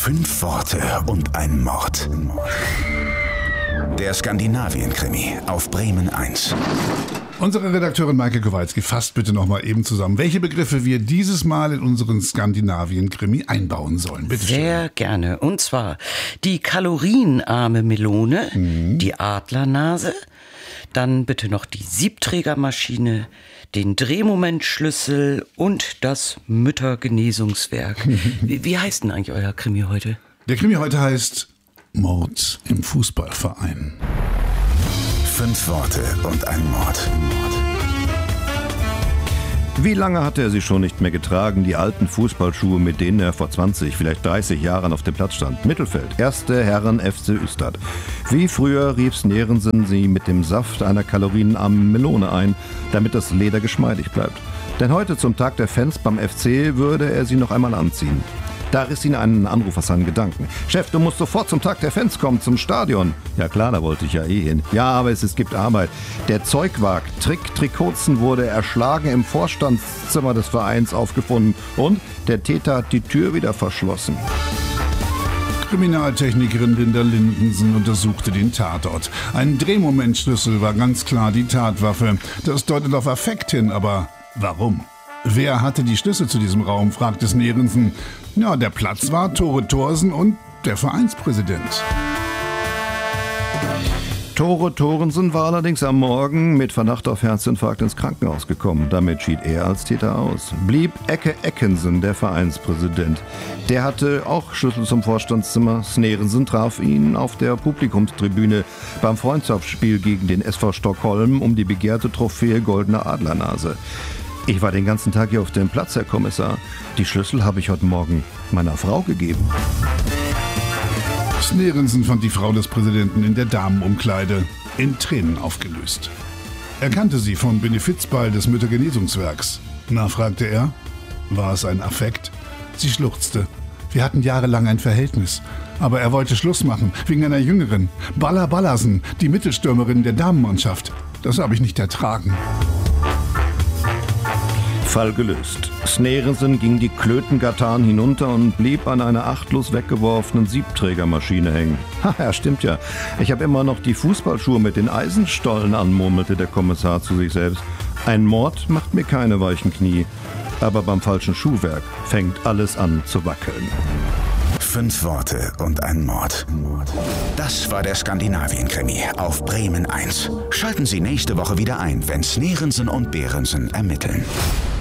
5 Worte und ein Mord. Der Skandinavien-Krimi auf Bremen 1. Unsere Redakteurin Maike Kowalski fasst bitte noch mal eben zusammen, welche Begriffe wir dieses Mal in unseren Skandinavien-Krimi einbauen sollen. Bitte schön. Sehr gerne. Und zwar die kalorienarme Melone, die Adlernase, dann bitte noch die Siebträgermaschine, den Drehmomentschlüssel und das Müttergenesungswerk. Wie heißt denn eigentlich euer Krimi heute? Der Krimi heute heißt Mord im Fußballverein. 5 Worte und ein Mord. Wie lange hatte er sie schon nicht mehr getragen, die alten Fußballschuhe, mit denen er vor 20, vielleicht 30 Jahren auf dem Platz stand? Mittelfeld, 1. Herren FC Ystad. Wie früher rieb Snerensen sie mit dem Saft einer kalorienarmen Melone ein, damit das Leder geschmeidig bleibt. Denn heute zum Tag der Fans beim FC würde er sie noch einmal anziehen. Da riss ihn einen Anruf aus seinen Gedanken. Chef, du musst sofort zum Tag der Fans kommen, zum Stadion. Ja klar, da wollte ich ja eh hin. Ja, aber es gibt Arbeit. Der Zeugwart Trick Trikotzen wurde erschlagen im Vorstandszimmer des Vereins aufgefunden. Und der Täter hat die Tür wieder verschlossen. Kriminaltechnikerin Linda Lindensen untersuchte den Tatort. Ein Drehmomentschlüssel war ganz klar die Tatwaffe. Das deutet auf Affekt hin, aber warum? Wer hatte die Schlüssel zu diesem Raum, fragte Snerensen. Ja, der Platz war Tore Thorsen und der Vereinspräsident. Tore Thorsen war allerdings am Morgen mit Verdacht auf Herzinfarkt ins Krankenhaus gekommen. Damit schied er als Täter aus. Blieb Ecke Eckensen, der Vereinspräsident. Der hatte auch Schlüssel zum Vorstandszimmer. Snerensen traf ihn auf der Publikumstribüne beim Freundschaftsspiel gegen den SV Stockholm um die begehrte Trophäe Goldene Adlernase. Ich war den ganzen Tag hier auf dem Platz, Herr Kommissar. Die Schlüssel habe ich heute Morgen meiner Frau gegeben. Snerensen fand die Frau des Präsidenten in der Damenumkleide, in Tränen aufgelöst. Er kannte sie vom Benefizball des Müttergenesungswerks. Na, fragte er. War es ein Affekt? Sie schluchzte. Wir hatten jahrelang ein Verhältnis. Aber er wollte Schluss machen, wegen einer Jüngeren. Balla Ballersen, die Mittelstürmerin der Damenmannschaft. Das habe ich nicht ertragen. Fall gelöst. Snerensen ging die Klötengartan hinunter und blieb an einer achtlos weggeworfenen Siebträgermaschine hängen. Ja, stimmt ja. Ich habe immer noch die Fußballschuhe mit den Eisenstollen an, murmelte der Kommissar zu sich selbst. Ein Mord macht mir keine weichen Knie. Aber beim falschen Schuhwerk fängt alles an zu wackeln. 5 Worte und ein Mord. Das war der Skandinavien-Krimi auf Bremen 1. Schalten Sie nächste Woche wieder ein, wenn Snerensen und Berensen ermitteln.